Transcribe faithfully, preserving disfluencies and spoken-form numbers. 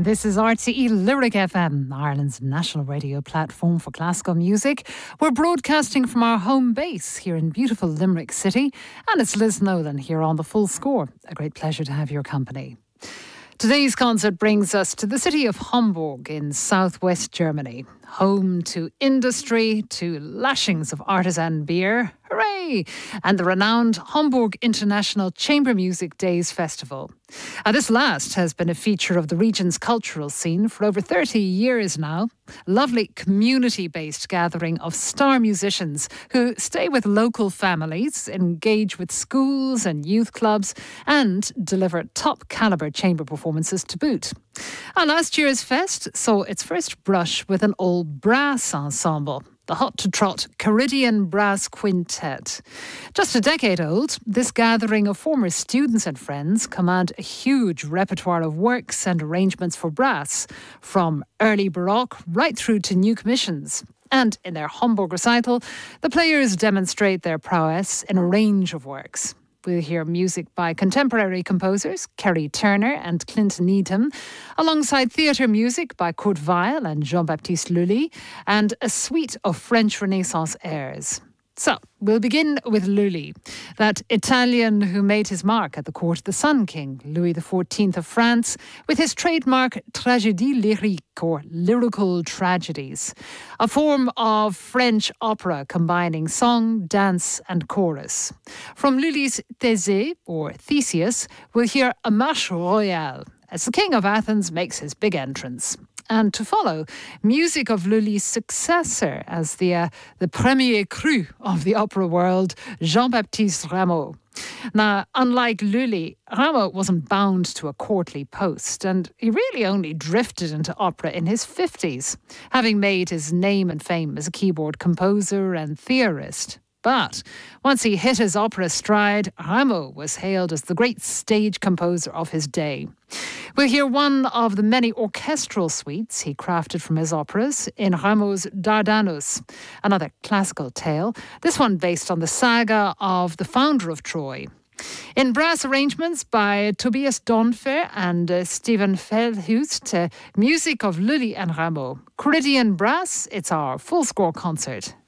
This is R T E Lyric F M, Ireland's national radio platform for classical music. We're broadcasting from our home base here in beautiful Limerick City, and it's Liz Nolan here on The Full Score. A great pleasure to have your company. Today's concert brings us to the city of Hamburg in southwest Germany, home to industry, to lashings of artisan beer, hooray, and the renowned Hamburg International Chamber Music Days Festival. Uh, this last has been a feature of the region's cultural scene for over thirty years now. Lovely community-based gathering of star musicians who stay with local families, engage with schools and youth clubs, and deliver top-calibre chamber performances to boot. And last year's fest saw its first brush with an all-brass ensemble, the hot-to-trot Caridian Brass Quintet. Just a decade old, this gathering of former students and friends command a huge repertoire of works and arrangements for brass, from early Baroque right through to new commissions. And in their Hamburg recital, the players demonstrate their prowess in a range of works. We'll hear music by contemporary composers Kerry Turner and Clint Needham, alongside theatre music by Kurt Weill and Jean-Baptiste Lully, and a suite of French Renaissance airs. So, we'll begin with Lully, that Italian who made his mark at the court of the Sun King, Louis the fourteenth of France, with his trademark tragédie lyrique, or lyrical tragedies, a form of French opera combining song, dance and chorus. From Lully's Thésée, or Theseus, we'll hear a marche royale, as the King of Athens makes his big entrance. And to follow, music of Lully's successor as the uh, the premier cru of the opera world, Jean-Baptiste Rameau. Now, unlike Lully, Rameau wasn't bound to a courtly post, and he really only drifted into opera in his fifties, having made his name and fame as a keyboard composer and theorist. But once he hit his opera stride, Rameau was hailed as the great stage composer of his day. We'll hear one of the many orchestral suites he crafted from his operas in Rameau's Dardanus, another classical tale, this one based on the saga of the founder of Troy. In brass arrangements by Tobias Donfer and uh, Stephen Feldhust, uh, music of Lully and Rameau. Caridian Brass, it's our full score concert.